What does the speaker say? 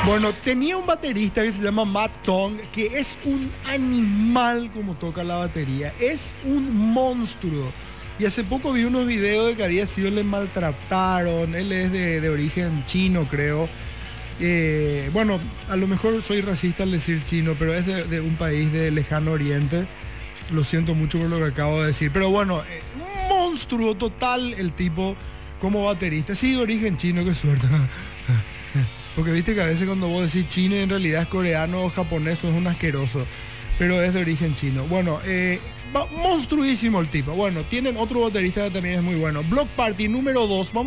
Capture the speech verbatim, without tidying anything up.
Bueno, tenía un baterista que se llama Matt Tong, que es un animal como toca la batería. Es un monstruo. Y hace poco vi unos videos de que había sido, le maltrataron. Él es de, de origen chino, creo. Eh, bueno, a lo mejor soy racista al decir chino, pero es de, de un país de lejano oriente. Lo siento mucho por lo que acabo de decir. Pero bueno, eh, un monstruo total el tipo como baterista. Sí, de origen chino, qué suerte. Porque viste que a veces cuando vos decís chino en realidad es coreano o japonés, es un asqueroso. Pero es de origen chino. Bueno, eh, monstruísimo el tipo. Bueno, tienen otro baterista que también es muy bueno. Bloc Party número dos. Vamos